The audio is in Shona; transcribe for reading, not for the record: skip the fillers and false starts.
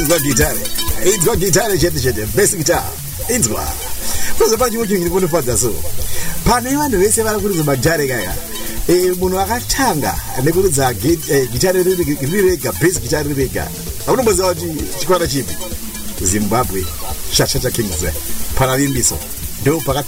inzwa gitare chete bass guitar inzwa kuze panje kuti ngikufadza so pane vanhu vese vari kuridza magitare kaya munhu akatanga nekuridza gitare rirega bass gitare rirega akunomboziva kuti chikwata chipi Zimbabwe Chacha Kings Paralimbiso ndo pakati